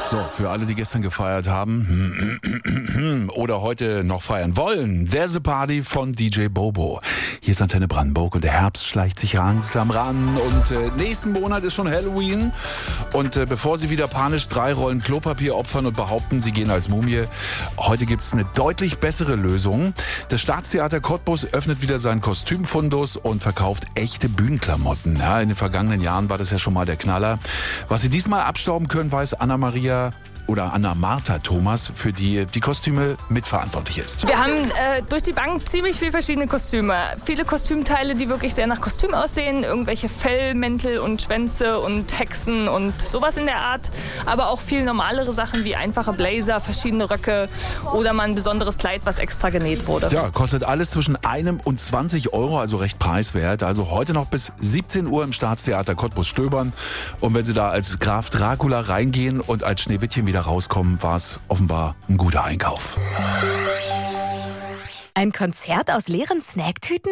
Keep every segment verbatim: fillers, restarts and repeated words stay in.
So, für alle, die gestern gefeiert haben oder heute noch feiern wollen, there's a party von D J Bobo. Hier ist Antenne Brandenburg und der Herbst schleicht sich langsam ran und äh, nächsten Monat ist schon Halloween und äh, bevor Sie wieder panisch drei Rollen Klopapier opfern und behaupten, Sie gehen als Mumie, heute gibt's eine deutlich bessere Lösung. Das Staatstheater Cottbus öffnet wieder seinen Kostümfundus und verkauft echte Bühnenklamotten. Ja, in den vergangenen Jahren war das ja schon mal der Knaller. Was Sie diesmal abstauben können, weiß Anna-Maria oder Anna-Martha Thomas, für die die Kostüme mitverantwortlich ist. Wir haben äh, durch die Bank ziemlich viele verschiedene Kostüme. Viele Kostümteile, die wirklich sehr nach Kostüm aussehen. Irgendwelche Fellmäntel und Schwänze und Hexen und sowas in der Art. Aber auch viel normalere Sachen wie einfache Blazer, verschiedene Röcke oder mal ein besonderes Kleid, was extra genäht wurde. Ja, kostet alles zwischen einem und zwanzig Euro, also recht preiswert. Also heute noch bis siebzehn Uhr im Staatstheater Cottbus stöbern. Und wenn Sie da als Graf Dracula reingehen und als Schneewittchen wieder rauskommen, war es offenbar ein guter Einkauf. Ein Konzert aus leeren Snacktüten?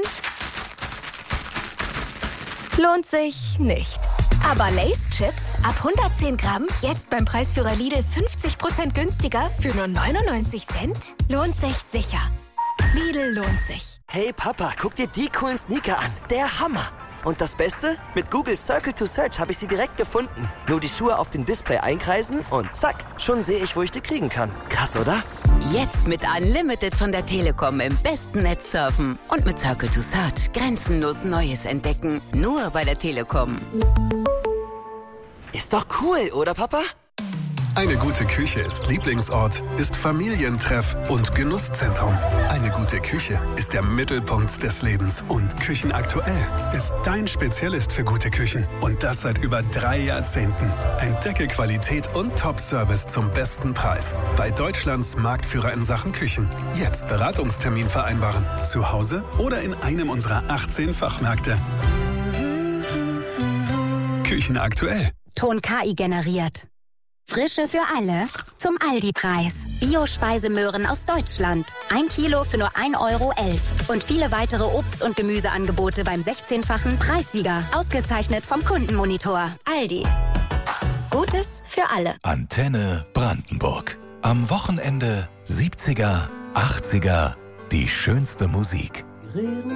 Lohnt sich nicht. Aber Lay's Chips ab hundertzehn Gramm, jetzt beim Preisführer Lidl fünfzig Prozent günstiger für nur neunundneunzig Cent? Lohnt sich sicher. Lidl lohnt sich. Hey Papa, guck dir die coolen Sneaker an. Der Hammer. Und das Beste? Mit Google Circle to Search habe ich sie direkt gefunden. Nur die Schuhe auf dem Display einkreisen und zack, schon sehe ich, wo ich die kriegen kann. Krass, oder? Jetzt mit Unlimited von der Telekom im besten Netz surfen. Und mit Circle to Search grenzenlos Neues entdecken. Nur bei der Telekom. Ist doch cool, oder Papa? Eine gute Küche ist Lieblingsort, ist Familientreff und Genusszentrum. Eine gute Küche ist der Mittelpunkt des Lebens. Und Küchenaktuell ist dein Spezialist für gute Küchen. Und das seit über drei Jahrzehnten. Entdecke Qualität und Top-Service zum besten Preis. Bei Deutschlands Marktführer in Sachen Küchen. Jetzt Beratungstermin vereinbaren. Zu Hause oder in einem unserer achtzehn Fachmärkte. Küchenaktuell. Ton K I generiert. Frische für alle zum Aldi-Preis. Bio-Speisemöhren aus Deutschland. Ein Kilo für nur ein Euro elf. Und viele weitere Obst- und Gemüseangebote beim sechzehnfachen Preissieger. Ausgezeichnet vom Kundenmonitor. Aldi. Gutes für alle. Antenne Brandenburg. Am Wochenende siebziger, achtziger. Die schönste Musik.